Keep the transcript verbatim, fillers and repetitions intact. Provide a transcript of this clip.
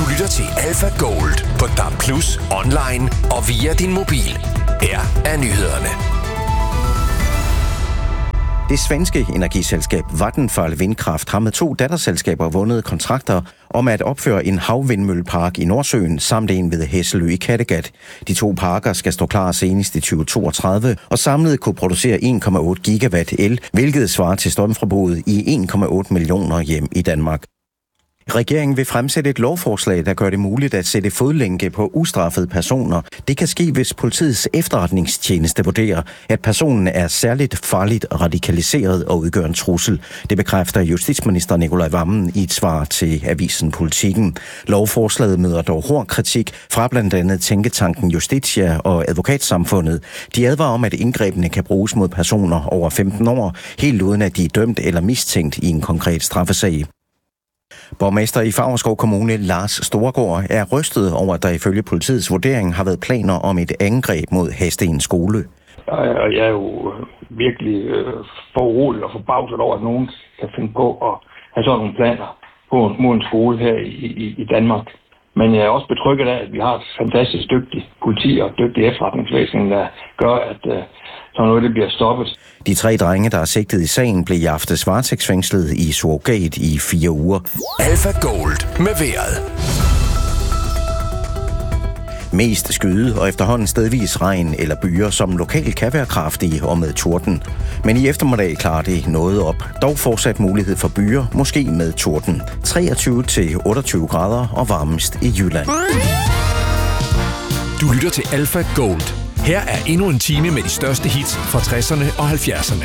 Du lytter til Alpha Gold på D A B plus, online og via din mobil. Her er nyhederne. Det svenske energiselskab Vattenfall Vindkraft har med to datterselskaber vundet kontrakter om at opføre en havvindmøllepark i Nordsøen samt en ved Hesselø i Kattegat. De to parker skal stå klar senest i tyve toogtredive og samlet kunne producere en komma otte gigawatt el, hvilket svarer til strømforbruget i en komma otte millioner hjem i Danmark. Regeringen vil fremsætte et lovforslag, der gør det muligt at sætte fodlænke på ustraffede personer. Det kan ske, hvis politiets efterretningstjeneste vurderer, at personen er særligt farligt radikaliseret og udgør en trussel. Det bekræfter justitsminister Nicolai Wammen i et svar til avisen Politiken. Lovforslaget møder dog hård kritik fra blandt andet tænketanken Justitia og advokatsamfundet. De advarer om, at indgrebene kan bruges mod personer over femten år, helt uden at de er dømt eller mistænkt i en konkret straffesag. Borgmester i Favrskov Kommune, Lars Storgård, er rystet over, at der ifølge politiets vurdering har været planer om et angreb mod Hadsten skole. Jeg er jo virkelig foruroliget og forbavset over, at nogen kan finde på at have sådan nogle planer på mod en skole her i, i, i Danmark. Men jeg er også betrygget af, at vi har et fantastisk dygtigt politi og dygtigt efterretningsvæsen, der gør, at uh, sådan noget det bliver stoppet. De tre drenge, der er sigtet i sagen, blev i aftes varetægtsfængslet i surrogat i fire uger. Alpha Gold med vejret. Mest skyde og efterhånden stedvis regn eller byer, som lokalt kan være kraftige og med torden. Men i eftermiddag klarer det noget op. Dog fortsat mulighed for byer, måske med torden. treogtyve til otteogtyve grader og varmest i Jylland. Du lytter til Alpha Gold. Her er endnu en time med de største hits fra tresserne og halvfjerdserne.